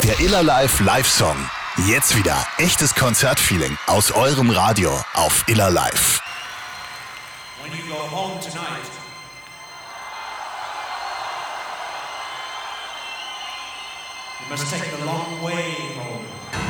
Der Iller Live Live-Song. Jetzt wieder echtes Konzertfeeling aus eurem Radio auf Iller Live. When you go home tonight, you must take the long way home.